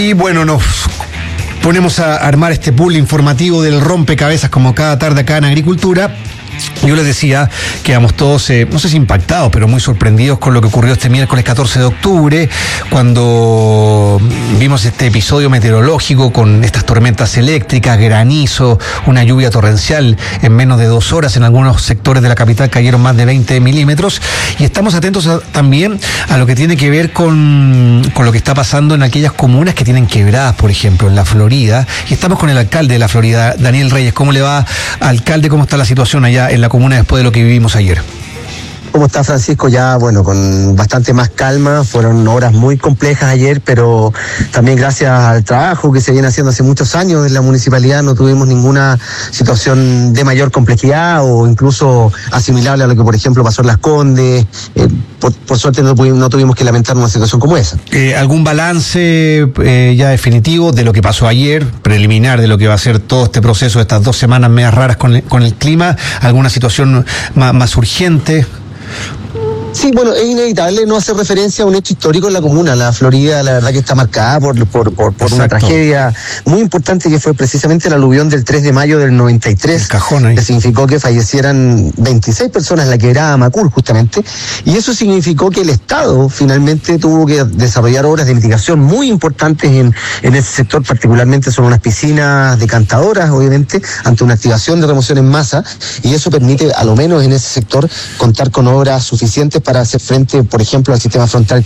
Y bueno, nos ponemos a armar este pool informativo del rompecabezas como cada tarde acá en Agricultura. Yo les decía que éramos todos, no sé si impactados, pero muy sorprendidos con lo que ocurrió este miércoles 14 de octubre, cuando vimos este episodio meteorológico con estas tormentas eléctricas, granizo, una lluvia torrencial en menos de 2 horas. En algunos sectores de la capital cayeron más de 20 milímetros. Y estamos atentos también a lo que tiene que ver con lo que está pasando en aquellas comunas que tienen quebradas, por ejemplo, en la Florida. Y estamos con el alcalde de la Florida, Daniel Reyes. ¿Cómo le va, alcalde? ¿Cómo está la situación allá en la comuna después de lo que vivimos ayer? ¿Cómo está, Francisco? Ya, bueno, con bastante más calma. Fueron horas muy complejas ayer, pero también gracias al trabajo que se viene haciendo hace muchos años en la municipalidad no tuvimos ninguna situación de mayor complejidad o incluso asimilable a lo que, por ejemplo, pasó en Las Condes. Por suerte no tuvimos que lamentar una situación como esa. ¿Algún balance ya definitivo de lo que pasó ayer, preliminar de lo que va a ser todo este proceso de estas 2 semanas medias raras con el clima? ¿Alguna situación más urgente? Sí, bueno, es inevitable no hacer referencia a un hecho histórico en la comuna. La Florida, la verdad que está marcada por una tragedia muy importante que fue precisamente el aluvión del 3 de mayo del 93. El cajón ahí. Que significó que fallecieran 26 personas en la quebrada Macul, justamente. Y eso significó que el Estado finalmente tuvo que desarrollar obras de mitigación muy importantes en ese sector. Particularmente son unas piscinas decantadoras, obviamente, ante una activación de remoción en masa. Y eso permite, a lo menos en ese sector, contar con obras suficientes para hacer frente, por ejemplo, al sistema frontal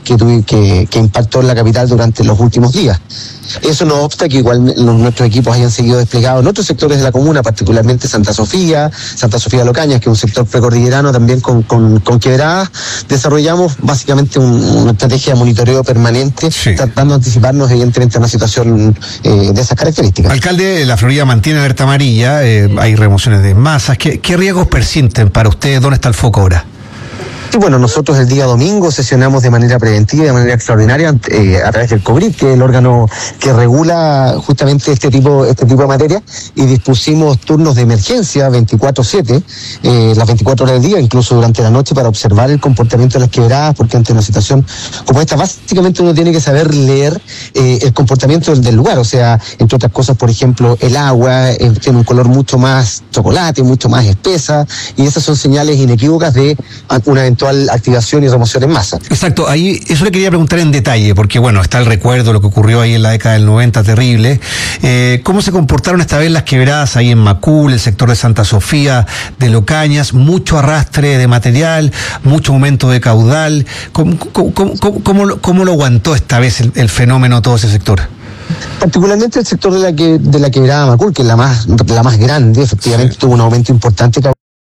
que impactó en la capital durante los últimos días. Eso no obsta que igual nuestros equipos hayan seguido desplegados en otros sectores de la comuna, particularmente Santa Sofía de Locañas, que es un sector precordillerano también con quebradas. Desarrollamos básicamente una estrategia de monitoreo permanente, sí, tratando de anticiparnos evidentemente a una situación de esas características. Alcalde, la Florida mantiene alerta amarilla, hay remociones de masas. ¿Qué riesgos persisten para ustedes? ¿Dónde está el foco ahora? Sí, bueno, nosotros el día domingo sesionamos de manera preventiva, de manera extraordinaria, a través del COBRIT, que es el órgano que regula justamente este tipo de materia, y dispusimos turnos de emergencia 24/7, las 24 horas del día, incluso durante la noche, para observar el comportamiento de las quebradas, porque ante una situación como esta, básicamente uno tiene que saber leer el comportamiento del lugar. O sea, entre otras cosas, por ejemplo, el agua tiene un color mucho más chocolate, mucho más espesa, y esas son señales inequívocas de una eventual activación y remoción en masa. Exacto, ahí eso le quería preguntar en detalle, porque bueno, está el recuerdo, lo que ocurrió ahí en la década del 90, terrible. ¿Cómo se comportaron esta vez las quebradas ahí en Macul, el sector de Santa Sofía de Locañas? Mucho arrastre de material, mucho aumento de caudal. ¿Cómo lo aguantó esta vez el fenómeno todo ese sector? Particularmente el sector de la quebrada Macul, que es la más grande, efectivamente, sí, tuvo un aumento importante.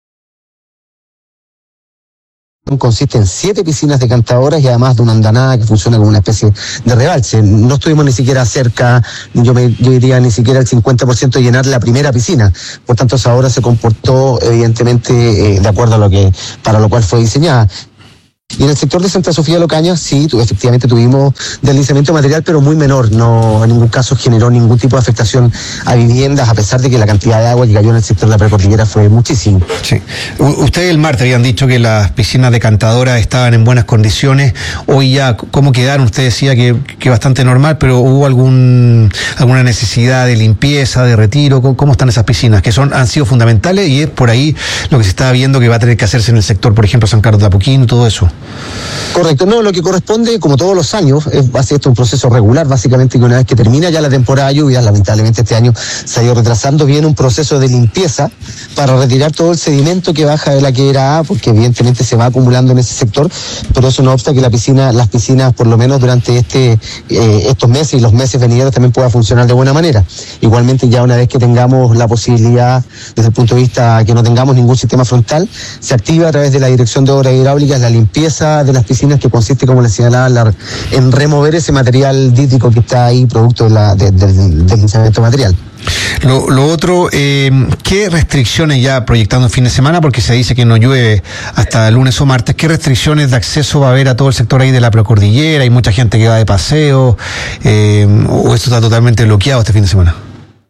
Consiste en 7 piscinas decantadoras y además de una andanada que funciona como una especie de rebalse. No estuvimos ni siquiera cerca, yo diría ni siquiera el 50% de llenar la primera piscina. Por tanto, esa obra se comportó evidentemente de acuerdo a para lo cual fue diseñada. Y en el sector de Santa Sofía de Locañas, sí, efectivamente tuvimos deslizamiento material, pero muy menor. No, en ningún caso generó ningún tipo de afectación a viviendas, a pesar de que la cantidad de agua que cayó en el sector de la precordillera fue muchísimo. Sí. Ustedes el martes habían dicho que las piscinas decantadoras estaban en buenas condiciones. Hoy ya, ¿cómo quedaron? Usted decía que bastante normal, pero ¿hubo alguna necesidad de limpieza, de retiro? ¿Cómo están esas piscinas? Que han sido fundamentales, y es por ahí lo que se está viendo que va a tener que hacerse en el sector, por ejemplo, San Carlos de Apoquindo, todo eso. Correcto, no, lo que corresponde, como todos los años, va a ser esto un proceso regular, básicamente, que una vez que termina ya la temporada de lluvias, lamentablemente este año se ha ido retrasando, viene un proceso de limpieza para retirar todo el sedimento que baja de la quebrada, porque evidentemente se va acumulando en ese sector, pero eso no obsta que las piscinas, por lo menos durante estos meses y los meses venideros, también pueda funcionar de buena manera. Igualmente, ya una vez que tengamos la posibilidad, desde el punto de vista que no tengamos ningún sistema frontal, se activa a través de la Dirección de Obras Hidráulicas la limpieza de las piscinas, que consiste, como les señalaba, en remover ese material dítico que está ahí producto del deslizamiento material. Lo otro, ¿qué restricciones ya proyectando el fin de semana? Porque se dice que no llueve hasta el lunes o martes. ¿Qué restricciones de acceso va a haber a todo el sector ahí de la precordillera? ¿Hay mucha gente que va de paseo? ¿O esto está totalmente bloqueado este fin de semana?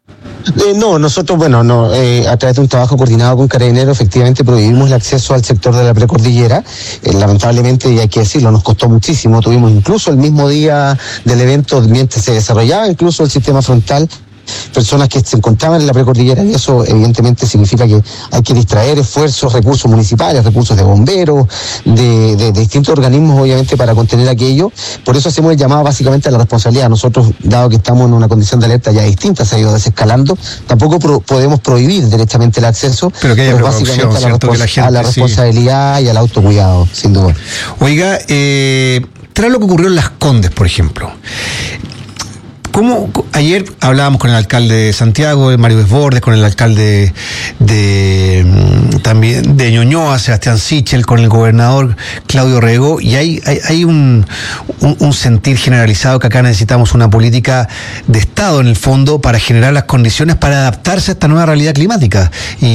No, nosotros, a través de un trabajo coordinado con Carabineros, efectivamente prohibimos el acceso al sector de la precordillera. Lamentablemente, y hay que decirlo, nos costó muchísimo. Tuvimos incluso el mismo día del evento, mientras se desarrollaba incluso el sistema frontal, personas que se encontraban en la precordillera, y eso evidentemente significa que hay que distraer esfuerzos, recursos municipales, recursos de bomberos, de distintos organismos, obviamente, para contener aquello. Por eso hacemos el llamado básicamente a la responsabilidad. Nosotros, dado que estamos en una condición de alerta ya distinta, se ha ido desescalando, tampoco podemos prohibir directamente el acceso, pero básicamente a la responsabilidad y al autocuidado, sin duda. Oiga, tras lo que ocurrió en Las Condes, por ejemplo, ayer hablábamos con el alcalde de Santiago, Mario Desbordes, con el alcalde también de Ñuñoa, Sebastián Sichel, con el gobernador Claudio Rego, y hay un sentir generalizado que acá necesitamos una política de Estado, en el fondo, para generar las condiciones para adaptarse a esta nueva realidad climática.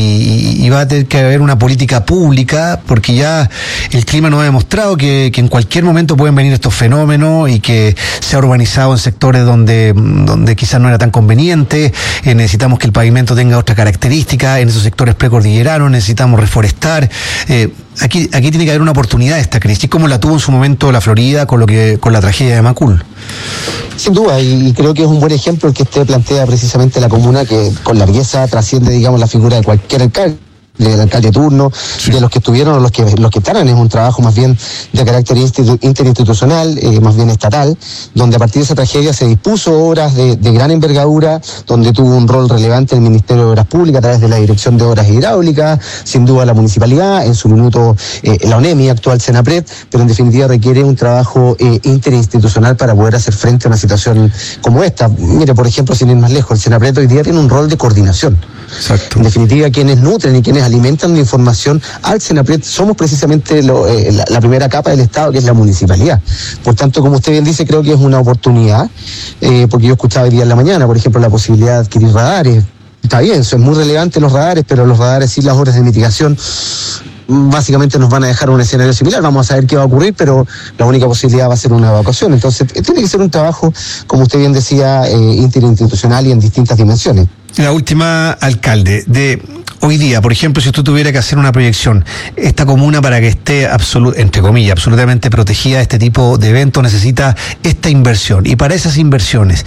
Y va a tener que haber una política pública, porque ya el clima nos ha demostrado que en cualquier momento pueden venir estos fenómenos, y que se ha urbanizado en sectores donde quizás no era tan conveniente. Necesitamos que el pavimento tenga otra característica. En esos sectores precordilleranos necesitamos reforestar. Aquí tiene que haber una oportunidad de esta crisis, como la tuvo en su momento la Florida con la tragedia de Macul. Sin duda, y creo que es un buen ejemplo el que usted plantea precisamente la comuna, que con largueza trasciende, digamos, la figura de cualquier alcalde, del alcalde turno, sí, de los que estuvieron o los que estarán. Es un trabajo más bien de carácter interinstitucional, más bien estatal, donde a partir de esa tragedia se dispuso obras de gran envergadura, donde tuvo un rol relevante el Ministerio de Obras Públicas a través de la Dirección de Obras Hidráulicas, sin duda la Municipalidad, en su minuto la ONEMI, actual Senapred, pero en definitiva requiere un trabajo interinstitucional para poder hacer frente a una situación como esta. Mire, por ejemplo, sin ir más lejos, el Senapred hoy día tiene un rol de coordinación. Exacto. En definitiva, quienes nutren y quienes alimentan de información al Senapred somos precisamente la primera capa del Estado, que es la municipalidad. Por tanto, como usted bien dice, creo que es una oportunidad, porque yo escuchaba hoy día en la mañana, por ejemplo, la posibilidad de adquirir radares. Está bien, son muy relevantes los radares, pero los radares sin las obras de mitigación básicamente nos van a dejar un escenario similar. Vamos a saber qué va a ocurrir, pero la única posibilidad va a ser una evacuación. Entonces, tiene que ser un trabajo, como usted bien decía, interinstitucional y en distintas dimensiones. La última, alcalde, de hoy día, por ejemplo, si usted tuviera que hacer una proyección, esta comuna, para que esté entre comillas, absolutamente protegida de este tipo de eventos, necesita esta inversión. Y para esas inversiones,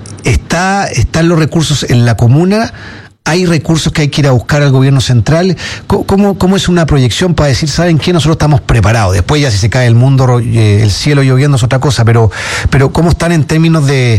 ¿están los recursos en la comuna? ¿Hay recursos que hay que ir a buscar al gobierno central? ¿Cómo es una proyección para decir, ¿saben qué? Nosotros estamos preparados. Después ya si se cae el mundo, el cielo lloviendo es otra cosa, pero ¿cómo están en términos de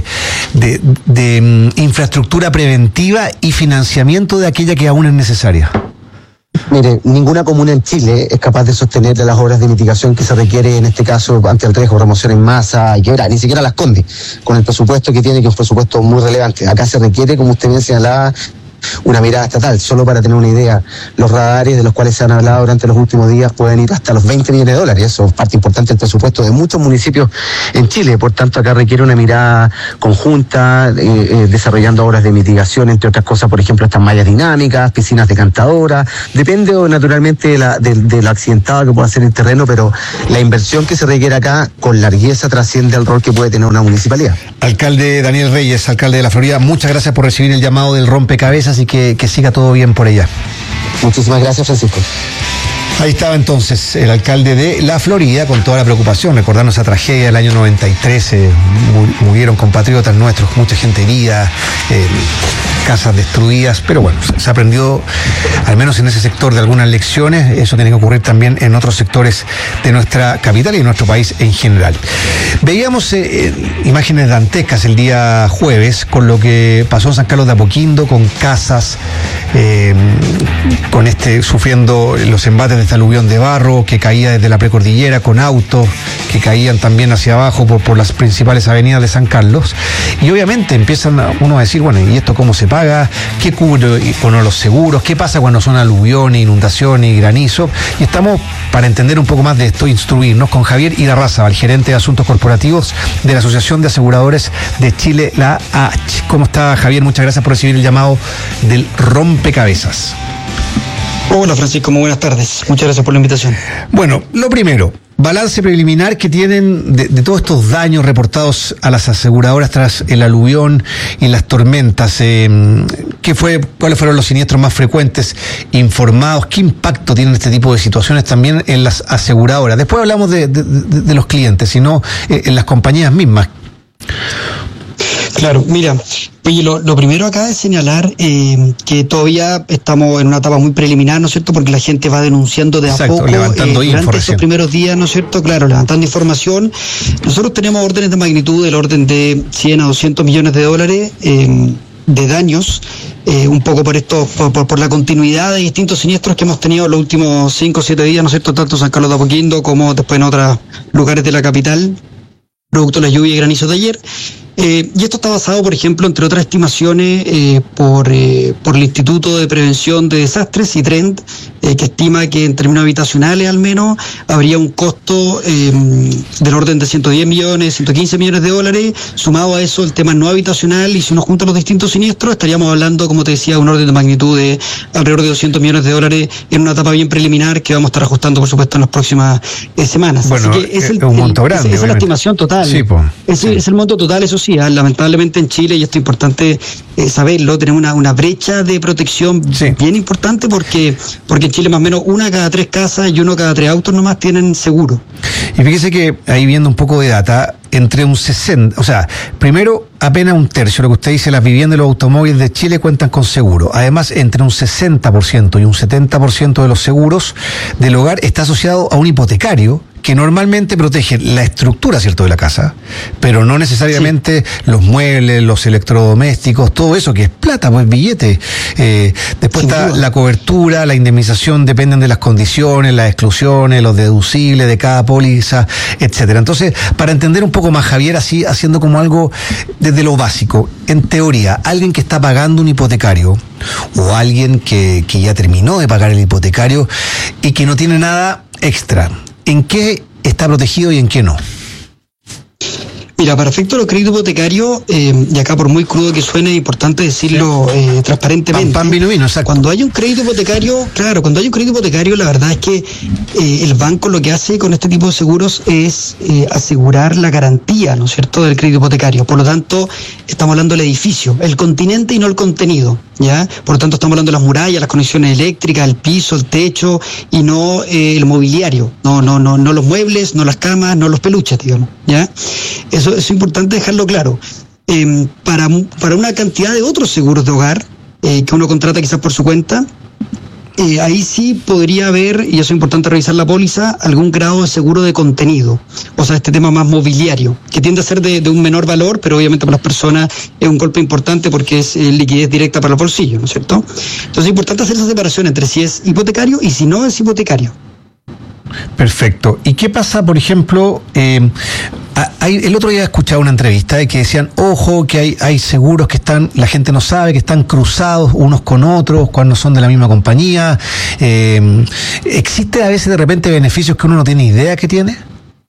infraestructura preventiva y financiamiento de aquella que aún es necesaria? Mire, ninguna comuna en Chile es capaz de sostener las obras de mitigación que se requiere, en este caso, ante el riesgo, remoción en masa y quebrar, ni siquiera Las Condes, con el presupuesto que tiene, que es un presupuesto muy relevante. Acá se requiere, como usted bien señalaba, una mirada estatal. Solo para tener una idea, los radares de los cuales se han hablado durante los últimos días pueden ir hasta los $20 millones. Eso es parte importante del presupuesto de muchos municipios en Chile. Por tanto, acá requiere una mirada conjunta, desarrollando obras de mitigación, entre otras cosas, por ejemplo, estas mallas dinámicas, piscinas decantadoras. Depende naturalmente de lo accidentado que pueda ser el terreno, pero la inversión que se requiere acá con largueza trasciende al rol que puede tener una municipalidad. Alcalde Daniel Reyes, alcalde de la Florida, muchas gracias por recibir el llamado del rompecabezas y que siga todo bien por allá. Muchísimas gracias, Francisco. Ahí estaba entonces el alcalde de la Florida con toda la preocupación, recordando esa tragedia del año 93, murieron compatriotas nuestros, mucha gente herida, casas destruidas, pero bueno, se aprendió, al menos en ese sector, de algunas lecciones. Eso tiene que ocurrir también en otros sectores de nuestra capital y de nuestro país en general. Veíamos imágenes dantescas el día jueves con lo que pasó en San Carlos de Apoquindo, con casas, sufriendo los embates de este aluvión de barro que caía desde la precordillera, con autos que caían también hacia abajo por las principales avenidas de San Carlos. Y obviamente empiezan uno a decir, bueno, ¿y esto cómo se paga? ¿Qué cubre con los seguros? ¿Qué pasa cuando son aluviones, inundaciones y granizo? Y estamos, para entender un poco más de esto, instruirnos con Javier Irarrázaval, gerente de Asuntos Corporativos de la Asociación de Aseguradores de Chile, la AH. ¿Cómo está, Javier? Muchas gracias por recibir el llamado del rompecabezas. Hola, Francisco, muy buenas tardes. Muchas gracias por la invitación. Bueno, lo primero, balance preliminar que tienen de todos estos daños reportados a las aseguradoras tras el aluvión y las tormentas. ¿Cuáles fueron los siniestros más frecuentes informados? ¿Qué impacto tienen este tipo de situaciones también en las aseguradoras? Después hablamos de los clientes, sino en las compañías mismas. Claro, mira, oye, lo primero acá es señalar que todavía estamos en una etapa muy preliminar, ¿no es cierto? Porque la gente va denunciando de a poco levantando durante esos primeros días, ¿no es cierto? Claro, levantando información. Nosotros tenemos órdenes de magnitud del orden de 100 a 200 millones de dólares de daños, un poco por la continuidad de distintos siniestros que hemos tenido los últimos 5 o 7 días, ¿no es cierto? Tanto en San Carlos de Apoquindo como después en otros lugares de la capital, producto de la lluvia y granizo de ayer. Y esto está basado, por ejemplo, entre otras estimaciones, por el Instituto de Prevención de Desastres, ITREND, que estima que en términos habitacionales al menos habría un costo del orden de 110 millones, 115 millones de dólares. Sumado a eso el tema no habitacional, y si uno junta los distintos siniestros, estaríamos hablando, como te decía, un orden de magnitud de alrededor de 200 millones de dólares en una etapa bien preliminar que vamos a estar ajustando, por supuesto, en las próximas semanas. Bueno, así que es un monto grande. Esa es la estimación total. Sí, es el monto total, eso sí. Lamentablemente en Chile, y esto es importante saberlo, tenemos una brecha de protección bien importante porque en Chile más o menos 1 cada 3 casas y 1 cada 3 autos nomás tienen seguro. Y fíjese que ahí viendo un poco de data, entre un 60, o sea, primero apenas un tercio, lo que usted dice, las viviendas y los automóviles de Chile cuentan con seguro. Además, entre un 60% y un 70% de los seguros del hogar está asociado a un hipotecario que normalmente protege la estructura, ¿cierto?, de la casa, pero no necesariamente los muebles, los electrodomésticos, todo eso que es plata, pues billete. Después está la cobertura, la indemnización, dependen de las condiciones, las exclusiones, los deducibles de cada póliza, etcétera. Entonces, para entender un poco más, Javier, así haciendo como algo desde lo básico, en teoría, alguien que está pagando un hipotecario o alguien que ya terminó de pagar el hipotecario y que no tiene nada extra, ¿en qué está protegido y en qué no? Mira, para efectos de los créditos hipotecarios, y acá por muy crudo que suene, es importante decirlo transparentemente. Pan, vino, exacto. Cuando hay un crédito hipotecario, la verdad es que el banco lo que hace con este tipo de seguros es asegurar la garantía, ¿no es cierto?, del crédito hipotecario. Por lo tanto, estamos hablando del edificio, el continente y no el contenido, ¿ya? Por lo tanto, estamos hablando de las murallas, las conexiones eléctricas, el piso, el techo, y no el mobiliario. No los muebles, no las camas, no los peluches, digamos, ¿ya? Eso es importante dejarlo claro. Para una cantidad de otros seguros de hogar que uno contrata quizás por su cuenta, ahí sí podría haber, y eso es importante revisar la póliza, algún grado de seguro de contenido. O sea, este tema más mobiliario, que tiende a ser de un menor valor, pero obviamente para las personas es un golpe importante porque es liquidez directa para el bolsillo, ¿no es cierto? Entonces es importante hacer esa separación entre si es hipotecario y si no es hipotecario. Perfecto. ¿Y qué pasa, por ejemplo, el otro día he escuchado una entrevista de que decían, ojo, que hay seguros que la gente no sabe, que están cruzados unos con otros cuando son de la misma compañía? ¿Existe a veces de repente beneficios que uno no tiene idea que tiene?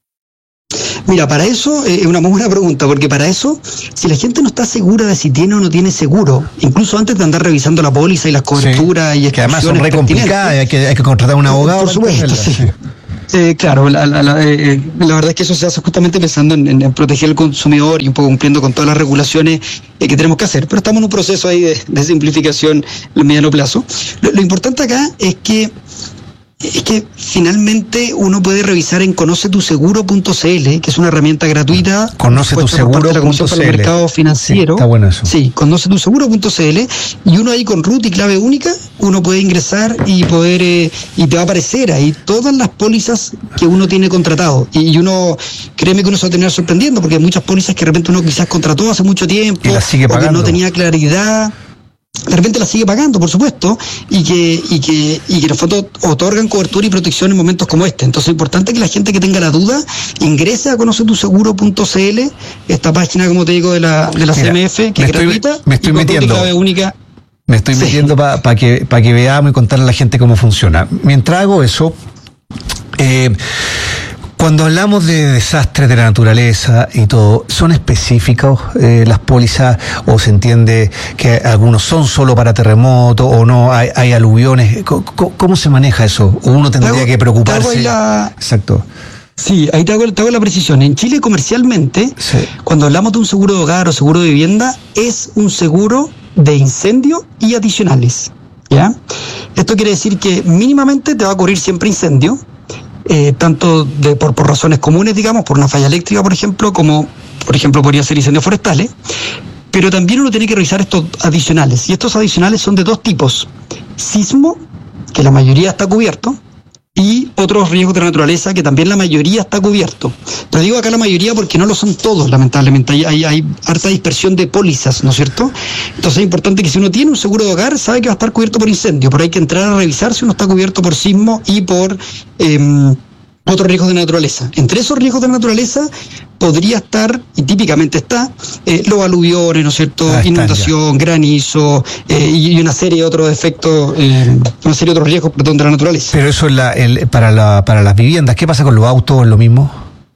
Mira, para eso es una muy buena pregunta, porque para eso, si la gente no está segura de si tiene o no tiene seguro, incluso antes de andar revisando la póliza y las coberturas y que además son re complicadas, hay que contratar a un abogado. Por supuesto, sí. Claro, la verdad es que eso se hace justamente pensando en proteger al consumidor y un poco cumpliendo con todas las regulaciones que tenemos que hacer, pero estamos en un proceso ahí de simplificación a mediano plazo. Lo importante acá es que finalmente uno puede revisar en conocetuseguro.cl, que es una herramienta gratuita. Conocetuseguro.cl. La Comisión para el Mercado Financiero. Sí, está bueno eso. Sí, conocetuseguro.cl, y uno ahí con root y clave única, uno puede ingresar y te va a aparecer ahí todas las pólizas que uno tiene contratado. Y uno, créeme que uno se va a terminar sorprendiendo, porque hay muchas pólizas que de repente uno quizás contrató hace mucho tiempo, y las sigue pagando, o que no tenía claridad. De repente la sigue pagando, por supuesto, y que en el fondo otorgan cobertura y protección en momentos como este. Entonces es importante que la gente que tenga la duda ingrese a conocetuseguro.cl, esta página, como te digo, de la CMF, que es gratuita. Me estoy metiendo. Clave única. Me estoy metiendo para que veamos y contarle a la gente cómo funciona. Mientras hago eso, cuando hablamos de desastres de la naturaleza y todo, ¿son específicos las pólizas, o se entiende que algunos son solo para terremotos o no? ¿Hay aluviones? ¿Cómo se maneja eso? ¿O uno tendría que preocuparse? Exacto. Sí, ahí te hago la precisión. En Chile, comercialmente, Sí. cuando hablamos de un seguro de hogar o seguro de vivienda, es un seguro de incendio y adicionales, ¿ya? Esto quiere decir que mínimamente te va a cubrir siempre incendio, tanto por razones comunes, digamos, por una falla eléctrica, por ejemplo, como, por ejemplo, podría ser incendios forestales, pero también uno tiene que revisar estos adicionales, y estos adicionales son de dos tipos: sismo, que la mayoría está cubierto, y otros riesgos de la naturaleza, que también la mayoría está cubierto. Pero digo acá la mayoría porque no lo son todos, lamentablemente. Hay harta dispersión de pólizas, ¿no es cierto? Entonces es importante que si uno tiene un seguro de hogar, sabe que va a estar cubierto por incendio, pero hay que entrar a revisar si uno está cubierto por sismo y por otros riesgos de naturaleza. Entre esos riesgos de naturaleza podría estar, y típicamente está, los aluviones, ¿no es cierto? Inundación, granizo, y una serie de otros efectos, una serie de otros riesgos, de la naturaleza. Pero eso es para las viviendas. ¿Qué pasa con los autos? ¿Es lo mismo?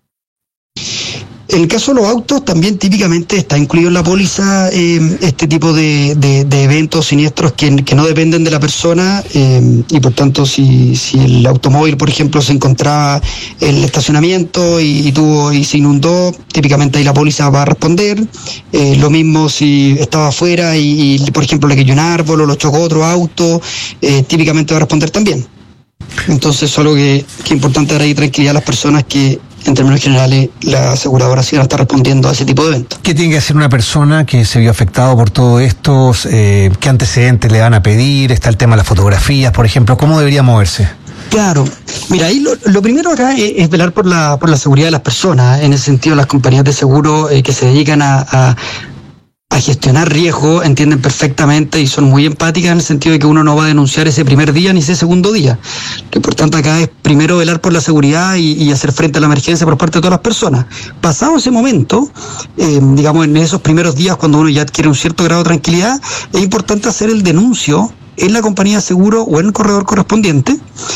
En el caso de los autos, también típicamente está incluido en la póliza este tipo de eventos siniestros que no dependen de la persona, y por tanto si el automóvil, por ejemplo, se encontraba en el estacionamiento y se inundó, típicamente ahí la póliza va a responder. Lo mismo si estaba afuera y por ejemplo le cayó un árbol o lo chocó otro auto, típicamente va a responder también. Entonces es algo que es importante dar ahí tranquilidad a las personas, que en términos generales la aseguradora sí va a estar respondiendo a ese tipo de eventos. ¿Qué tiene que hacer una persona que se vio afectado por todo esto? ¿Qué antecedentes le van a pedir? Está el tema de las fotografías, por ejemplo. ¿Cómo debería moverse? Claro, mira, ahí lo primero acá es velar por la seguridad de las personas. En ese sentido, las compañías de seguro que se dedican a gestionar riesgo entienden perfectamente y son muy empáticas, en el sentido de que uno no va a denunciar ese primer día ni ese segundo día. Lo importante acá es primero velar por la seguridad y hacer frente a la emergencia por parte de todas las personas. Pasado ese momento, digamos en esos primeros días, cuando uno ya adquiere un cierto grado de tranquilidad, es importante hacer el denuncio en la compañía de seguro o en el corredor correspondiente.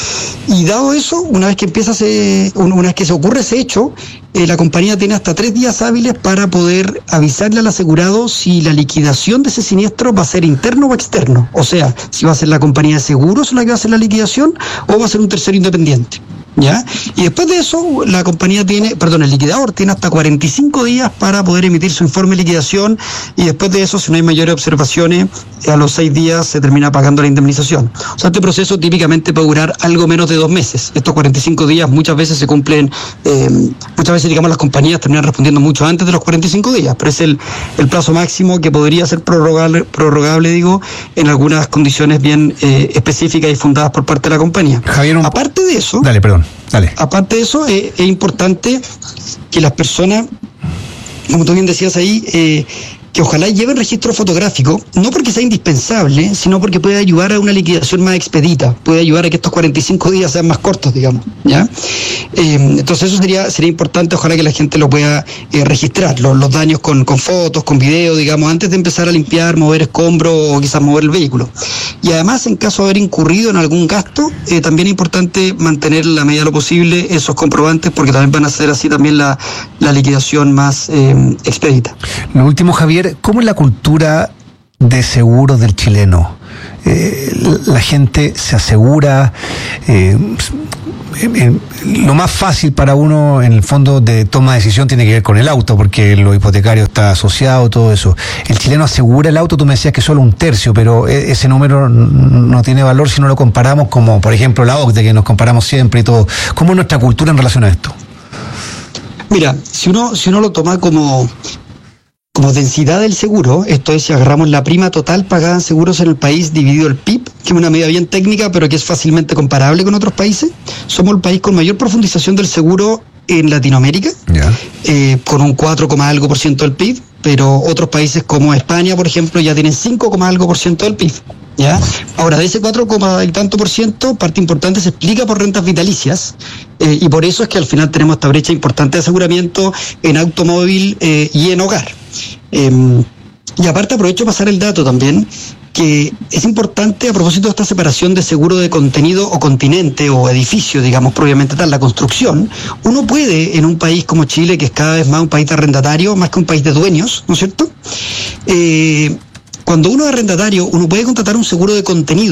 Y dado eso, una vez que se ocurre ese hecho, la compañía tiene hasta 3 días hábiles para poder avisarle al asegurado si la liquidación de ese siniestro va a ser interno o externo. O sea, si va a ser la compañía de seguros la que va a hacer la liquidación o va a ser un tercero independiente. ¿Ya? Y después de eso, el liquidador tiene hasta 45 días para poder emitir su informe de liquidación, y después de eso, si no hay mayores observaciones, a los 6 días se termina pagando la indemnización. O sea, este proceso típicamente puede durar algo menos de 2 meses. Estos 45 días muchas veces se cumplen, muchas veces, digamos, las compañías terminan respondiendo mucho antes de los 45 días, pero es el plazo máximo que podría ser prorrogable, en algunas condiciones bien específicas y fundadas por parte de la compañía. Javier, aparte de eso... Dale. Aparte de eso, es importante que las personas, como tú bien decías ahí, que ojalá lleven registro fotográfico, no porque sea indispensable, sino porque puede ayudar a una liquidación más expedita, puede ayudar a que estos 45 días sean más cortos, digamos, ¿ya? Entonces eso sería importante, ojalá que la gente lo pueda registrar, los daños con fotos, con video, digamos, antes de empezar a limpiar, mover escombros o quizás mover el vehículo. Y además, en caso de haber incurrido en algún gasto, también es importante mantener en la medida de lo posible esos comprobantes, porque también van a hacer así también la liquidación más expedita. Lo último, Javier, ¿cómo es la cultura de seguros del chileno? La gente se asegura, lo más fácil para uno en el fondo de toma de decisión tiene que ver con el auto, porque lo hipotecario está asociado, todo eso. El chileno asegura el auto, tú me decías que solo 1/3, pero ese número no tiene valor si no lo comparamos, como por ejemplo la OCDE, que nos comparamos siempre y todo. ¿Cómo es nuestra cultura en relación a esto? Mira, si uno lo toma como densidad del seguro, esto es, si agarramos la prima total pagada en seguros en el país dividido el PIB, que es una medida bien técnica, pero que es fácilmente comparable con otros países, somos el país con mayor profundización del seguro en Latinoamérica, con un 4,algo% del PIB, pero otros países como España, por ejemplo, ya tienen 5,algo% del PIB. ¿Ya? Ahora, de ese 4, y tanto por ciento, parte importante se explica por rentas vitalicias, y por eso es que al final tenemos esta brecha importante de aseguramiento en automóvil y en hogar. Y aparte aprovecho pasar el dato también, que es importante a propósito de esta separación de seguro de contenido o continente o edificio, digamos, propiamente tal, la construcción. Uno puede, en un país como Chile, que es cada vez más un país de arrendatario, más que un país de dueños, ¿no es cierto? Cuando uno es arrendatario, uno puede contratar un seguro de contenido,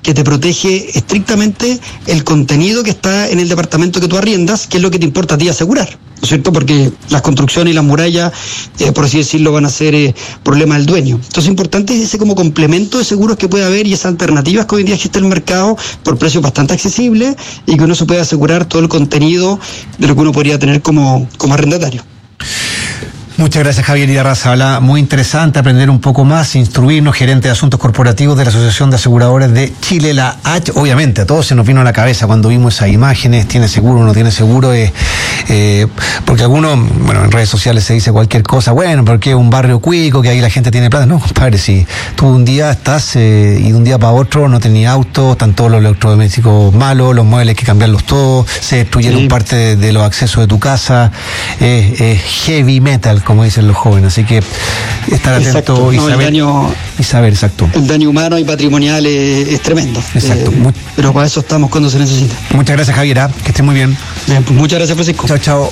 que te protege estrictamente el contenido que está en el departamento que tú arriendas, que es lo que te importa a ti asegurar, ¿no es cierto? Porque las construcciones y las murallas, por así decirlo, van a ser problema del dueño. Entonces, importante es ese como complemento de seguros que puede haber y esas alternativas que hoy en día existe en el mercado por precios bastante accesibles y que uno se puede asegurar todo el contenido de lo que uno podría tener como arrendatario. Muchas gracias, Javier Irarrázaval. Muy interesante aprender un poco más, instruirnos, gerente de asuntos corporativos de la Asociación de Aseguradores de Chile, la H. Obviamente, a todos se nos vino a la cabeza cuando vimos esas imágenes, tiene seguro, no tiene seguro, porque algunos, en redes sociales se dice cualquier cosa, porque es un barrio cuico, que ahí la gente tiene plata. No, compadre, si tú un día estás y de un día para otro no tenías auto, están todos los electrodomésticos malos, los muebles hay que cambiarlos todos, se destruyeron parte de los accesos de tu casa, heavy metal, como dicen los jóvenes, así que estar atento y saber, exacto. El daño humano y patrimonial es tremendo. Exacto. Pero para eso estamos cuando se necesita. Muchas gracias, Javier, que esté muy bien. Bien, pues muchas gracias, Francisco. Chao, chao.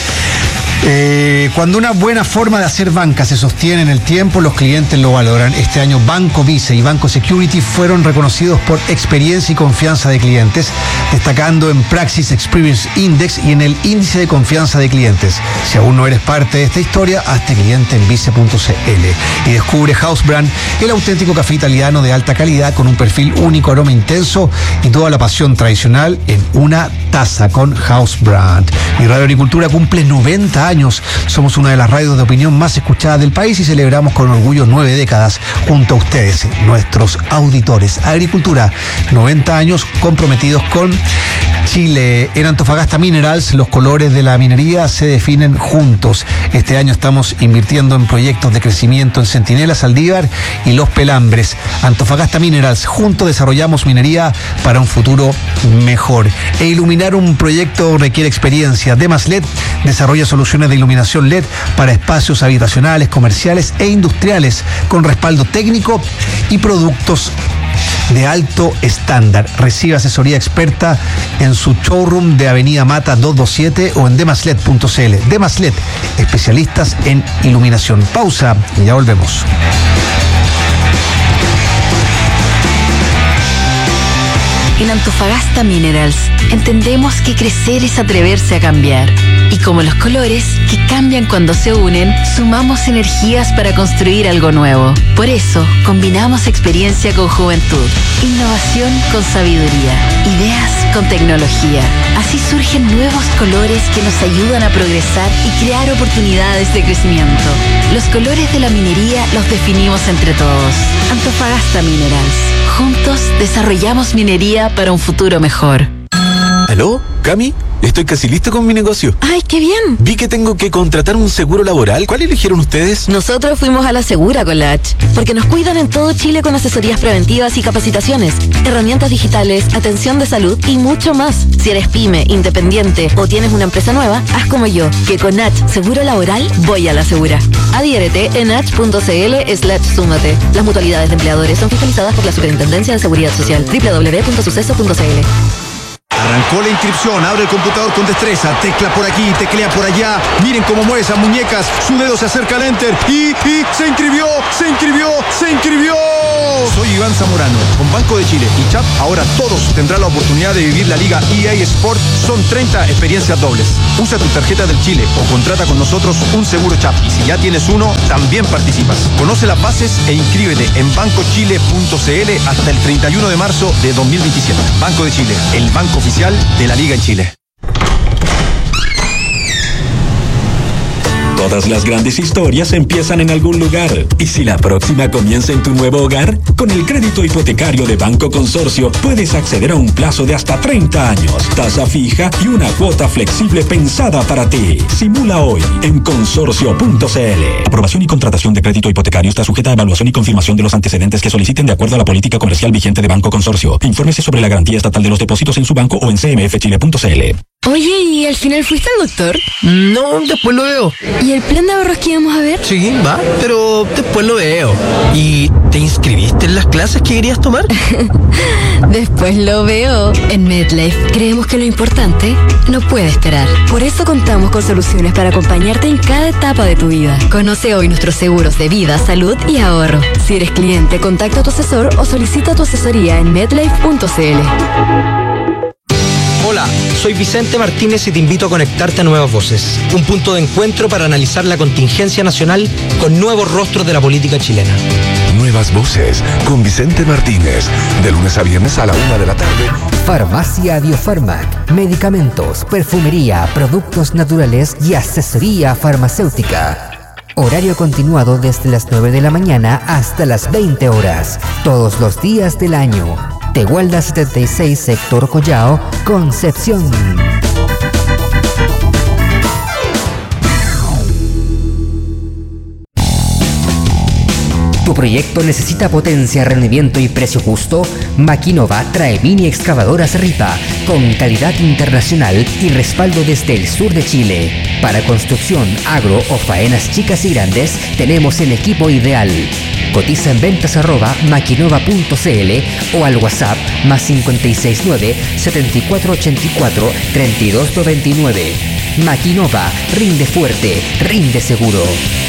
Cuando una buena forma de hacer banca se sostiene en el tiempo, los clientes lo valoran. Este año Banco Vice y Banco Security fueron reconocidos por experiencia y confianza de clientes, destacando en Praxis Experience Index y en el índice de confianza de clientes. Si aún no eres parte de esta historia, hazte cliente en vice.cl y descubre House Brand, el auténtico café italiano de alta calidad con un perfil único, aroma intenso y toda la pasión tradicional en una taza con House Brand. Mi Radio Agricultura cumple 90 años. Somos una de las radios de opinión más escuchadas del país y celebramos con orgullo 9 décadas junto a ustedes, nuestros auditores. Agricultura, 90 años comprometidos con Chile. En Antofagasta Minerals, los colores de la minería se definen juntos. Este año estamos invirtiendo en proyectos de crecimiento en Centinela, Saldívar y Los Pelambres. Antofagasta Minerals, juntos desarrollamos minería para un futuro mejor. E iluminar un proyecto requiere experiencia. Demas LED desarrolla soluciones de iluminación LED para espacios habitacionales, comerciales e industriales con respaldo técnico y productos de alto estándar. Recibe asesoría experta en su showroom de Avenida Mata 227 o en demasled.cl. Demasled, especialistas en iluminación. Pausa y ya volvemos. En Antofagasta Minerals entendemos que crecer es atreverse a cambiar. Y como los colores, que cambian cuando se unen, sumamos energías para construir algo nuevo. Por eso, combinamos experiencia con juventud, innovación con sabiduría, ideas con tecnología. Así surgen nuevos colores que nos ayudan a progresar y crear oportunidades de crecimiento. Los colores de la minería los definimos entre todos. Antofagasta Minerals. Juntos desarrollamos minería para un futuro mejor. ¿Aló, Cami? Estoy casi listo con mi negocio. ¡Ay, qué bien! Vi que tengo que contratar un seguro laboral. ¿Cuál eligieron ustedes? Nosotros fuimos a la Segura con la H, porque nos cuidan en todo Chile con asesorías preventivas y capacitaciones, herramientas digitales, atención de salud y mucho más. Si eres pyme, independiente o tienes una empresa nueva, haz como yo, que con H Seguro Laboral voy a la Segura. Adhiérete en h.cl/súmate. Las mutualidades de empleadores son fiscalizadas por la Superintendencia de Seguridad Social. www.suceso.cl. Arrancó la inscripción, abre el computador con destreza, tecla por aquí, teclea por allá. Miren cómo mueve esas muñecas, su dedo se acerca al enter y se inscribió. Soy Iván Zamorano, con Banco de Chile y CHAP, ahora todos tendrán la oportunidad de vivir la Liga EA Sport. Son 30 experiencias dobles. Usa tu tarjeta del Chile o contrata con nosotros un seguro CHAP. Y si ya tienes uno, también participas. Conoce las bases e inscríbete en bancochile.cl hasta el 31 de marzo de 2027. Banco de Chile, el banco oficial de la Liga en Chile. Todas las grandes historias empiezan en algún lugar. Y si la próxima comienza en tu nuevo hogar, con el crédito hipotecario de Banco Consorcio puedes acceder a un plazo de hasta 30 años, tasa fija y una cuota flexible pensada para ti. Simula hoy en consorcio.cl. Aprobación y contratación de crédito hipotecario está sujeta a evaluación y confirmación de los antecedentes que soliciten de acuerdo a la política comercial vigente de Banco Consorcio. Infórmese sobre la garantía estatal de los depósitos en su banco o en cmfchile.cl. Oye, ¿y al final fuiste al doctor? No, después lo veo. ¿Y el plan de ahorros que íbamos a ver? Sí, va, pero después lo veo. ¿Y te inscribiste en las clases que querías tomar? Después lo veo. En MedLife creemos que lo importante no puede esperar. Por eso contamos con soluciones para acompañarte en cada etapa de tu vida. Conoce hoy nuestros seguros de vida, salud y ahorro. Si eres cliente, contacta a tu asesor o solicita tu asesoría en medlife.cl. Hola, soy Vicente Martínez y te invito a conectarte a Nuevas Voces, un punto de encuentro para analizar la contingencia nacional con nuevos rostros de la política chilena. Nuevas Voces con Vicente Martínez, de lunes a viernes a la 1 de la tarde. Farmacia Biofarmac, medicamentos, perfumería, productos naturales y asesoría farmacéutica. Horario continuado desde las 9 de la mañana hasta las 20 horas, todos los días del año. Tehuelda 76, sector Collao, Concepción. ¿Tu proyecto necesita potencia, rendimiento y precio justo? Maquinova trae mini excavadoras Ripa con calidad internacional y respaldo desde el sur de Chile. Para construcción, agro o faenas chicas y grandes, tenemos el equipo ideal. Cotiza en ventas@maquinova.cl o al WhatsApp +569 7484 3299. Maquinova, rinde fuerte, rinde seguro.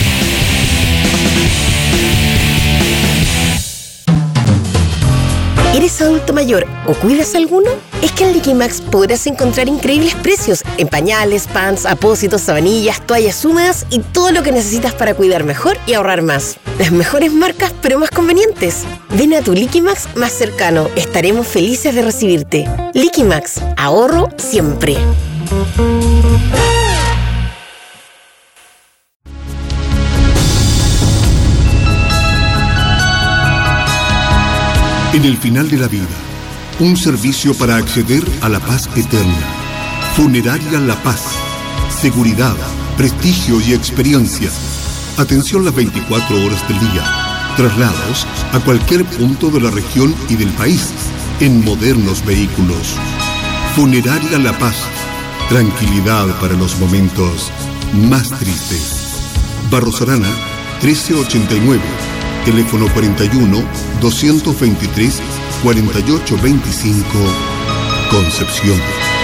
¿Eres adulto mayor o cuidas alguno? Es que en Liquimax podrás encontrar increíbles precios en pañales, pants, apósitos, sabanillas, toallas húmedas y todo lo que necesitas para cuidar mejor y ahorrar más. Las mejores marcas, pero más convenientes. Ven a tu Liquimax más cercano. Estaremos felices de recibirte. Liquimax, ahorro siempre. En el final de la vida, un servicio para acceder a la paz eterna. Funeraria La Paz. Seguridad, prestigio y experiencia. Atención las 24 horas del día. Traslados a cualquier punto de la región y del país en modernos vehículos. Funeraria La Paz. Tranquilidad para los momentos más tristes. Barros Arana, 1389. Teléfono 41-223-4825, Concepción.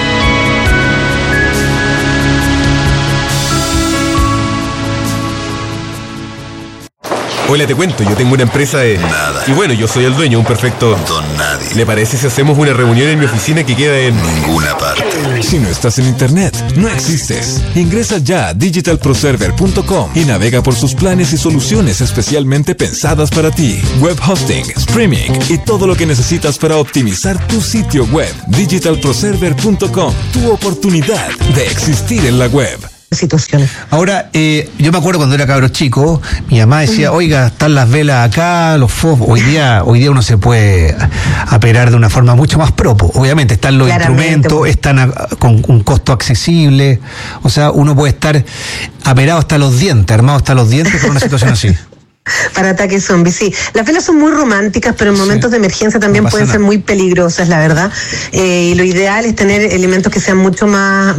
Hola, te cuento, yo tengo una empresa de... Nada. Y bueno, yo soy el dueño, un perfecto... Don Nadie. ¿Le parece si hacemos una reunión en mi oficina que queda en... Ninguna parte. Si no estás en internet, no existes. Ingresa ya a digitalproserver.com y navega por sus planes y soluciones especialmente pensadas para ti. Web hosting, streaming y todo lo que necesitas para optimizar tu sitio web. Digitalproserver.com, tu oportunidad de existir en la web. Situaciones. Ahora, yo me acuerdo cuando era cabro chico, mi mamá decía, oiga, están las velas acá, los focos. Hoy día uno se puede aperar de una forma mucho más propo. Obviamente están los instrumentos, están con un costo accesible. O sea, uno puede estar aperado hasta los dientes, armado hasta los dientes con una situación así. Para ataques zombies, sí. Las velas son muy románticas, pero en momentos de emergencia también pueden ser muy peligrosas, la verdad. Y lo ideal es tener elementos que sean mucho más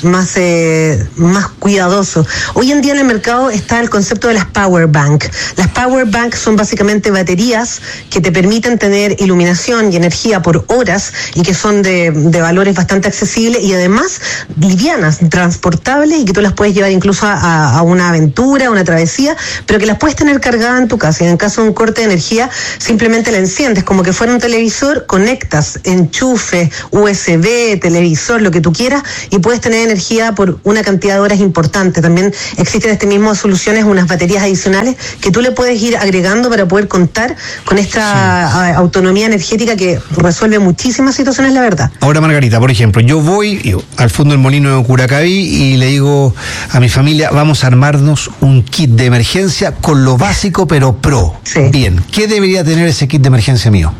cuidadosos. Hoy en día en el mercado está el concepto de las Power Bank. Las Power Bank son básicamente baterías que te permiten tener iluminación y energía por horas y que son de valores bastante accesibles y además livianas, transportables y que tú las puedes llevar incluso a una aventura, a una travesía, pero que las puedes tener cargada en tu casa y en caso de un corte de energía simplemente la enciendes como que fuera un televisor, conectas enchufe, USB, televisor, lo que tú quieras y puedes tener energía por una cantidad de horas importante. También existen este mismo soluciones, unas baterías adicionales que tú le puedes ir agregando para poder contar con esta autonomía energética que resuelve muchísimas situaciones, la verdad. Ahora, Margarita, por ejemplo, yo voy al fondo del molino de Curacaví y le digo a mi familia, vamos a armarnos un kit de emergencia con lo básico pero pro. Sí. Bien, ¿qué debería tener ese kit de emergencia mío?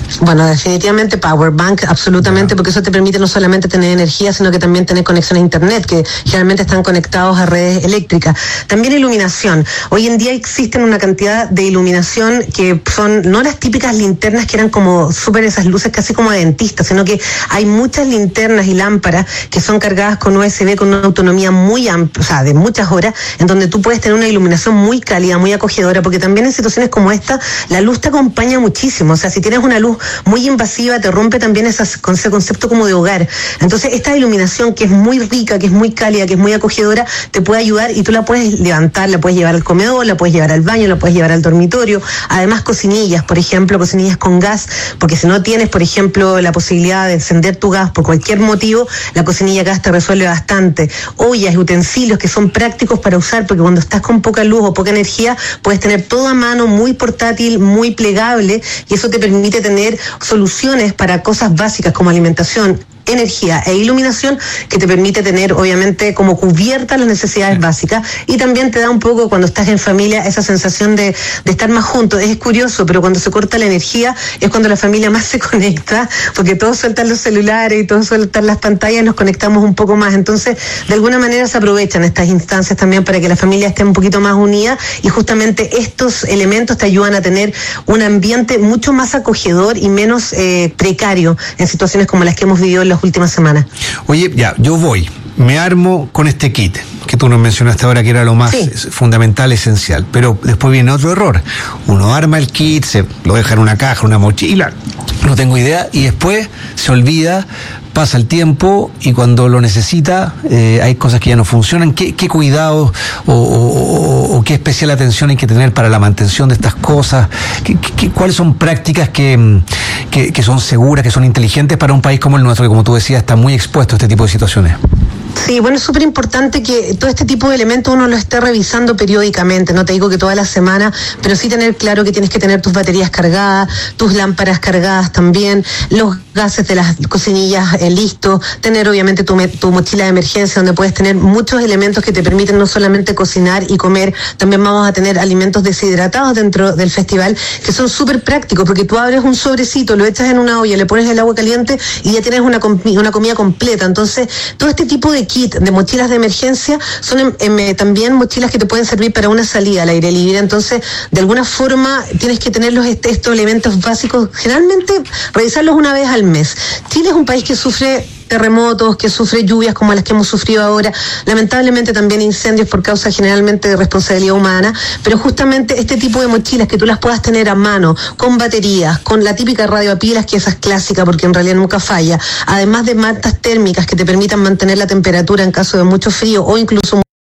Bueno, definitivamente Power Bank, absolutamente, porque eso te permite no solamente tener energía, sino que también tener conexión a internet, que generalmente están conectados a redes eléctricas. También iluminación. Hoy en día existen una cantidad de iluminación que son no las típicas linternas que eran como súper esas luces casi como de dentista, sino que hay muchas linternas y lámparas que son cargadas con USB con una autonomía muy amplia, o sea, de muchas horas, en donde tú puedes tener una iluminación muy cálida, muy acogedora, porque también en situaciones como esta, la luz te acompaña muchísimo. O sea, si tienes una luz muy invasiva, te rompe también ese concepto como de hogar. Entonces, esta iluminación que es muy rica, que es muy cálida, que es muy acogedora, te puede ayudar y tú la puedes levantar, la puedes llevar al comedor, la puedes llevar al baño, la puedes llevar al dormitorio. Además, cocinillas, por ejemplo, cocinillas con gas, porque si no tienes, por ejemplo, la posibilidad de encender tu gas por cualquier motivo, la cocinilla gas te resuelve bastante. Ollas y utensilios que son prácticos para usar, porque cuando estás con poca luz o poca energía, puedes tener todo a mano, muy portátil, muy plegable, y eso te permite tener soluciones para cosas básicas como alimentación, energía e iluminación, que te permite tener obviamente como cubiertas las necesidades básicas, y también te da un poco, cuando estás en familia, esa sensación de estar más juntos. Es curioso, pero cuando se corta la energía es cuando la familia más se conecta, porque todos sueltan los celulares y todos sueltan las pantallas, nos conectamos un poco más. Entonces, de alguna manera se aprovechan estas instancias también para que la familia esté un poquito más unida, y justamente estos elementos te ayudan a tener un ambiente mucho más acogedor y menos precario en situaciones como las que hemos vivido en los últimas semanas. Oye, ya, yo me armo con este kit que tú nos mencionaste ahora, que era lo más fundamental, esencial, pero después viene otro error. Uno arma el kit, lo deja en una caja, una mochila, no tengo idea, y después se olvida, pasa el tiempo, y cuando lo necesita hay cosas que ya no funcionan. ¿Qué cuidados o qué especial atención hay que tener para la mantención de estas cosas? ¿Cuáles son prácticas que son seguras, que son inteligentes para un país como el nuestro, que, como tú decías, está muy expuesto a este tipo de situaciones? Sí, bueno, es súper importante que todo este tipo de elementos uno lo esté revisando periódicamente. No te digo que toda la semana, pero sí tener claro que tienes que tener tus baterías cargadas, tus lámparas cargadas también, los gases de las cocinillas listos, tener obviamente tu mochila de emergencia, donde puedes tener muchos elementos que te permiten no solamente cocinar y comer, también vamos a tener alimentos deshidratados dentro del festival, que son súper prácticos, porque tú abres un sobrecito, lo echas en una olla, le pones el agua caliente y ya tienes una comida completa. Entonces, todo este tipo de kit de mochilas de emergencia son también mochilas que te pueden servir para una salida al aire libre. Entonces, de alguna forma tienes que tener estos elementos básicos, generalmente revisarlos una vez al mes. Chile es un país que sufre terremotos, que sufre lluvias como las que hemos sufrido ahora, lamentablemente también incendios por causa generalmente de responsabilidad humana, pero justamente este tipo de mochilas que tú las puedas tener a mano, con baterías, con la típica radio a pilas, que esa es clásica porque en realidad nunca falla, además de mantas térmicas que te permitan mantener la temperatura en caso de mucho frío o incluso